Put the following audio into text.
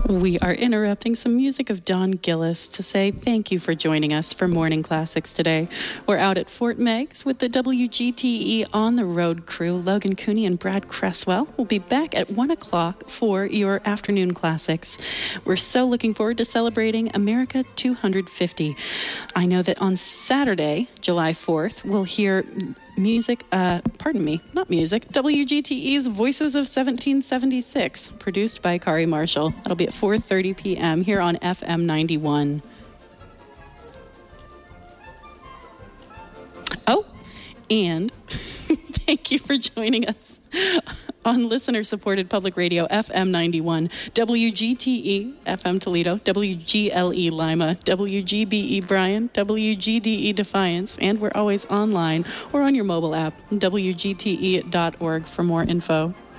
We are interrupting some music of Don Gillis to say thank you for joining us for Morning Classics today. We're out at Fort Meigs with the WGTE On the Road crew, Logan Cooney and Brad Cresswell. We'll be back at 1 o'clock for your afternoon classics. We're so looking forward to celebrating America 250. I know that on Saturday, July 4th, we'll hear WGTE's Voices of 1776, produced by Kari Marshall. That'll be at 4:30 p.m. here on FM 91. Oh, and thank you for joining us on listener-supported public radio, FM 91, WGTE, FM Toledo, WGLE Lima, WGBE Bryan, WGDE Defiance, and we're always online or on your mobile app, WGTE.org for more info.